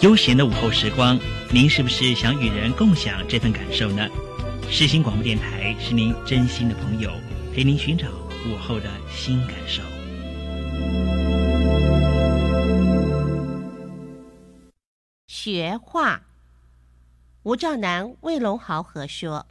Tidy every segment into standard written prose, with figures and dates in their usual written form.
悠闲的午后时光，您是不是想与人共享这份感受呢？世新广播电台是您真心的朋友，陪您寻找午后的新感受。 学画，吴兆南、魏龙豪合说。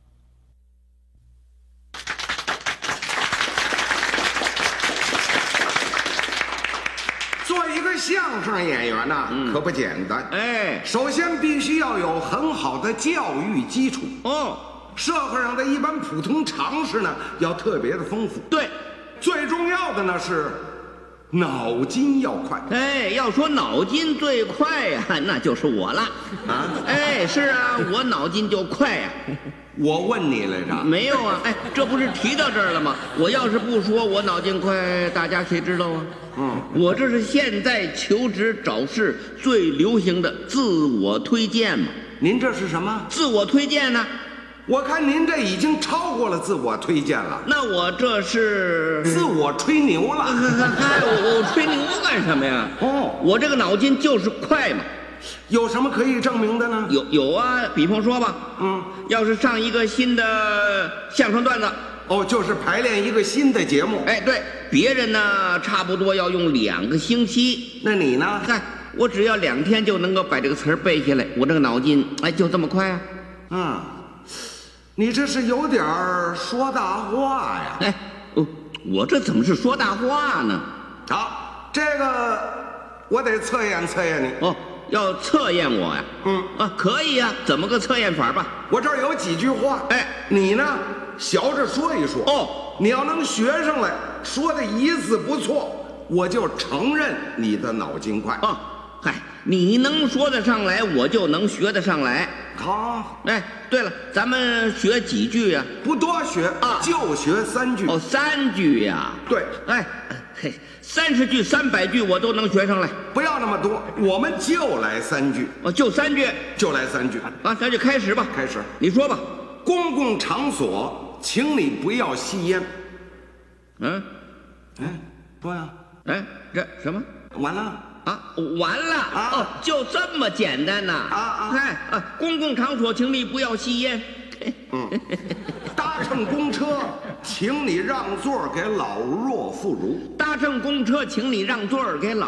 做一个相声演员呐，可不简单。首先必须要有很好的教育基础。社会上的一般普通常识呢，要特别的丰富。 对， 最重要的呢是脑筋要快。 要说脑筋最快呀，那就是我了。是啊，我脑筋就快呀。 我问你来着？ 没有啊，这不是提到这儿了吗？我要是不说我脑筋快，大家谁知道啊？我这是现在求职找事最流行的自我推荐嘛。 您这是什么？ 自我推荐呢？ 我看您这已经超过了自我推荐了。 那我这是自我吹牛了。 我吹牛干什么呀？我这个脑筋就是快嘛。 有什么可以证明的呢？ 有啊，比方说吧，要是上一个新的相声段子， 就是排练一个新的节目。 对，别人呢差不多要用2个星期， 那你呢？ 我只要2天就能够把这个词儿背下来，我这个脑筋就这么快啊。 你这是有点说大话呀。 我这怎么是说大话呢？ 好，这个我得测验测验你。 要测验我呀？可以呀，怎么个测验法吧？ 我这儿有几句话，你呢学着说一说。你要能学上来，说的一字不错，我就承认你的脑筋快。 你能说得上来，我就能学得上来。 好。 对了，咱们学几句呀？ 不多学就学3句。 3句呀？对。30句、300句我都能学上来。 不要那么多，我们就来3句。 就3句， 就来3句。 咱就开始吧。 开始， 你说吧。 公共场所，请你不要吸烟。说呀。 这什么？ 完了。 完了就这么简单呐！公共场所，请你不要吸烟。 搭乘公车，请你让座给老弱妇孺。 搭乘公车，请你让座给老